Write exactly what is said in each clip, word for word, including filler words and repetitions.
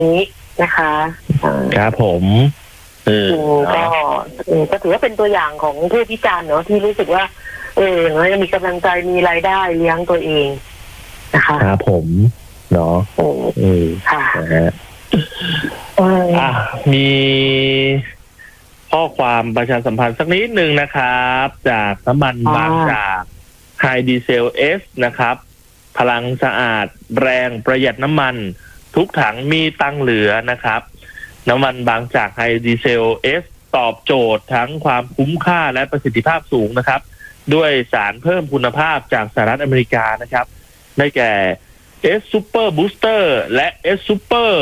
นี้นะคะครับผมเออก็ก็ถือว่าเป็นตัวอย่างของผู้พิการเนาะที่รู้สึกว่าเออเราจะมีกำลังใจมีรายได้เลี้ยงตัวเองนะคะครับผมเนาะอืมค่ะอ่ะมีข้อความประชาสัมพันธ์สักนิดหนึ่งนะครับจากน้ำมันบางจากไฮดีเซล S นะครับพลังสะอาดแรงประหยัดน้ำมันทุกถังมีตังเหลือนะครับน้ำมันบางจากไฮดีเซล S ตอบโจทย์ทั้งความคุ้มค่าและประสิทธิภาพสูงนะครับด้วยสารเพิ่มคุณภาพจากสหรัฐอเมริกานะครับได้แก่ S Super Booster และ S Super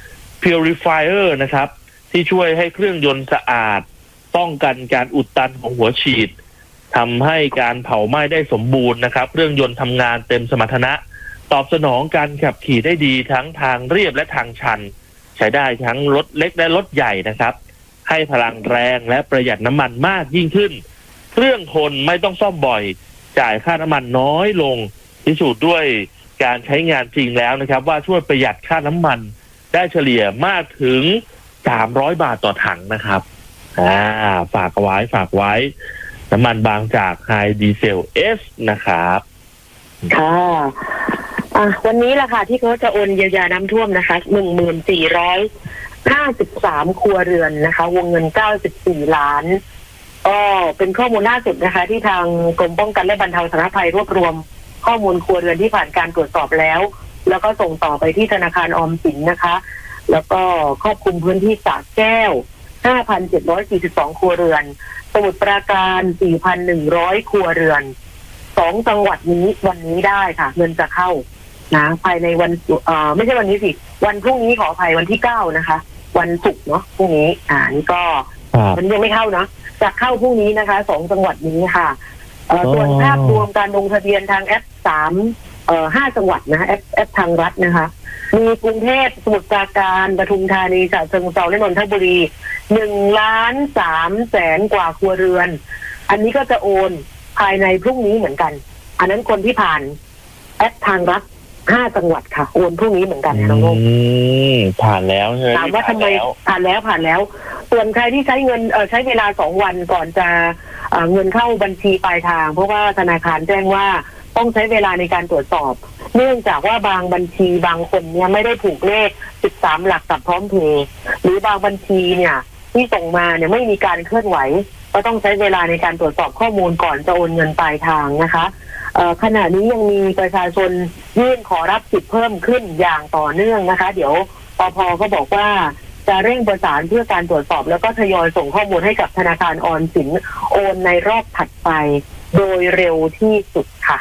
Purifier นะครับที่ช่วยให้เครื่องยนต์สะอาดป้องกันการอุดตันของหัวฉีดทำให้การเผาไหม้ได้สมบูรณ์นะครับเครื่องยนต์ทำงานเต็มสมรรถนะตอบสนองการขับขี่ได้ดีทั้งทางเรียบและทางชันใช้ได้ทั้งรถเล็กและรถใหญ่นะครับให้พลังแรงและประหยัดน้ำมันมากยิ่งขึ้นเครื่องทนไม่ต้องซ่อมบ่อยจ่ายค่าน้ำมันน้อยลงพิสูจน์ด้วยการใช้งานจริงแล้วนะครับว่าช่วยประหยัดค่าน้ำมันได้เฉลี่ยมากถึงสามร้อยบาทต่อถังนะครับอ่าฝากไว้ฝากไว้น้ำมันบางจากไฮดีเซล S นะครับค่ะอ่ะวันนี้ราคาที่เขาจะโอนเยียวยาน้ำท่วมนะคะ หนึ่งหมื่นสี่ร้อยห้าสิบสาม ครัวเรือนนะคะวงเงินเก้าสิบสี่ล้านก็เป็นข้อมูลล่าสุดนะคะที่ทางกรมป้องกันและบรรเทาสาธารณภัยรวบรวมข้อมูลครัวเรือนที่ผ่านการตรวจสอบแล้วแล้วก็ส่งต่อไปที่ธนาคารออมสินนะคะแล้วก็ครอบคลุมพื้นที่สระแก้ว ห้าพันเจ็ดร้อยสี่สิบสอง ครัวเรือนสมุทรปราการ สี่พันหนึ่งร้อย ครัวเรือนสองจังหวัดนี้วันนี้ได้ค่ะเงินจะเข้านะภายในวันเอ่อไม่ใช่วันนี้สิวันพรุ่งนี้ขออภัยวันที่เก้านะคะวันศุกร์เนาะพรุ่งนี้อ่านี่ก็มันยังไม่เข้าเนาะจะเข้าพรุ่งนี้นะคะสองจังหวัดนี้ค่ะเอ่อส่วนภาพรวมการลงทะเบียนทางแอปสามเอ่อห้าจังหวัดนะแอปแอปทางรัฐนะคะมีกรุงเทพสมุทรปราการปทุมธานีฉะเชิงเทราและนนทบุรีหนึ่งล้านสามแสนกว่าครัวเรือนอันนี้ก็จะโอนภายในพรุ่งนี้เหมือนกันอันนั้นคนที่ผ่านแอปทางรัฐห้าจังหวัดค่ะโอนพรุ่งนี้เหมือนกันนะน้องโอผ่านแล้วใช่ไหมถามว่าทำไมผ่านแล้วผ่านแล้วส่วนใครที่ใช้เงินเอ่อใช้เวลาสองวันก่อนจะเอ่อเงินเข้าบัญชีปลายทางเพราะว่าธนาคารแจ้งว่าต้องใช้เวลาในการตรวจสอบเนื่องจากว่าบางบัญชีบางคนเนี่ยไม่ได้ผูกเลขสิบสามหลักกับพร้อมเพย์หรือบางบัญชีเนี่ยที่ส่งมาเนี่ยไม่มีการเคลื่อนไหวก็ต้องใช้เวลาในการตรวจสอบข้อมูลก่อนจะโอนเงินปลายทางนะคะขณะนี้ยังมีประชาชนยื่นขอรับสิทธิ์เพิ่มขึ้นอย่างต่อเนื่องนะคะเดี๋ยวปภ.ก็บอกว่าจะเร่งประสานเพื่อการตรวจสอบแล้วก็ทยอยส่งข้อมูลให้กับธนาคารออมสินโอนในรอบถัดไปโดยเร็วที่สุดค่ะ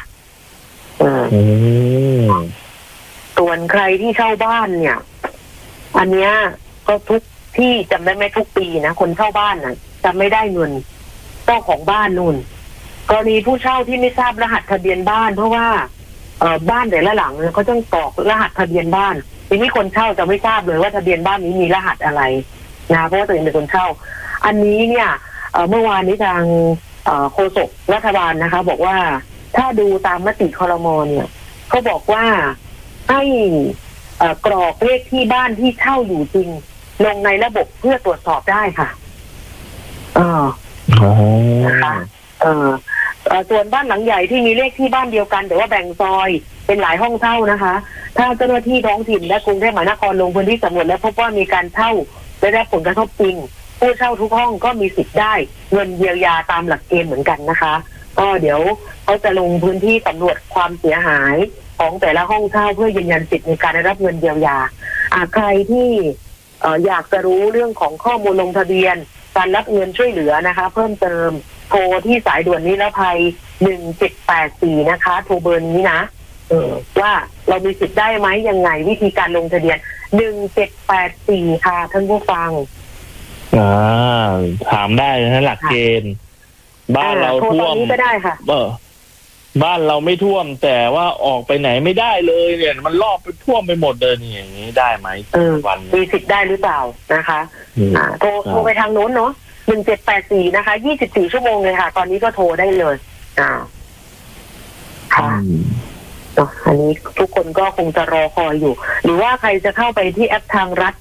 ส่วนใครที่เช่าบ้านเนี่ยอันเนี้ยก็ทุกที่จำได้ไหมทุกปีนะคนเช่าบ้านน่ะจะไม่ได้เงินเจ้าของบ้านนู่นกรณีผู้เช่าที่ไม่ทราบรหัสทะเบียนบ้านเพราะว่าเอ่อบ้านแต่ละหลังเขาต้องกรอกรหัสทะเบียนบ้านทีนี้คนเช่าจะไม่ทราบเลยว่าทะเบียนบ้านนี้มีรหัสอะไรนะเพราะว่าตัวเองเป็นคนเช่าอันนี้เนี่ยเอ่อเมื่อวานนี้ทางเอ่อโฆษกรัฐบาลนะคะบอกว่าถ้าดูตามมติครม.เนี่ยเขาบอกว่าให้เอ่อกรอกเลขที่บ้านที่เช่าอยู่จริงลงในระบบเพื่อตรวจสอบได้ค่ะเออนะคะเออส่วนบ้านหลังใหญ่ที่มีเลขที่บ้านเดียวกันแต่ว่าแบ่งซอยเป็นหลายห้องเช่านะคะถ้าเจ้าหน้าที่ท้องถิ่นและกรุงเทพมหานครลงพื้นที่สำรวจและพบว่ามีการเช่าได้รับผลกระทบจริงผู้เช่าทุกห้องก็มีสิทธิ์ได้เงินเยียวยาตามหลักเกณฑ์เหมือนกันนะคะก็เดี๋ยวเขาจะลงพื้นที่สำรวจความเสียหายของแต่ละห้องเช่าเพื่อยืนยันสิทธิ์ในการได้รับเงินเยียวยาอ่าใครที่เอ่ออยากจะรู้เรื่องของข้อมูลลงทะเบียนการรับเงินช่วยเหลือนะคะเพิ่มเติมโทรที่สายด่วนนิรภัยหนึ่งเจ็ดแปดสี่นะคะโทรเบอร์นี้นะเออว่าเรามีสิทธิ์ได้ไหมยังไงวิธีการลงทะเบียนหนึ่งเจ็ดแปดสี่ค่ะท่านผู้ฟังอ่าถามได้นะหลักเกณฑ์บ้านเราท่วมก็ได้ค่ะเออบ้านเราไม่ท่วมแต่ว่าออกไปไหนไม่ได้เลยเนี่ยมันรอบไปท่วมไปหมดเลยนี่อย่างนี้ได้ไหมวันมีสิทธิ์ได้หรือเปล่านะคะอ่าโทรโทรไปทางโน้นเนาะหนึ่งเจ็ดแปดสี่นะคะยี่สิบสี่ชั่วโมงเลยค่ะตอนนี้ก็โทรได้เลยอ่าค่ะเอเนาะอันนี้ทุกคนก็คงจะรอคอยอยู่ หรือว่าใครจะเข้าไปที่แอปทางรัฐ